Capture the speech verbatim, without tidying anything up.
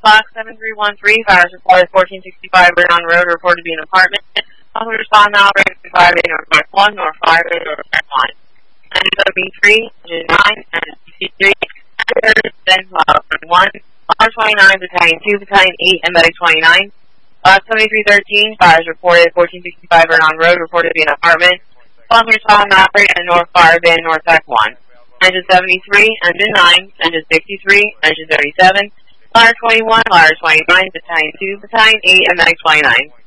Box seven three one three, fires reported fourteen sixty-five Vernon Road, reported to be an apartment. Officer respond now, breaking five eight North one, North five eight North one. Engine seventy-three, engine nine, engine sixty-three, engine one, R twenty-nine, battalion two, battalion eight, and medic twenty-nine. Box seventy-three thirteen, fires reported fourteen sixty-five Vernon Road, reported to be an apartment. Officer respond now, breaking North five eight North Tech one. Engine seventy-three, engine nine, engine sixty-three, engine thirty-seven, Ladder twenty-one, Ladder twenty-nine, battalion two, battalion eight, and medic twenty-nine.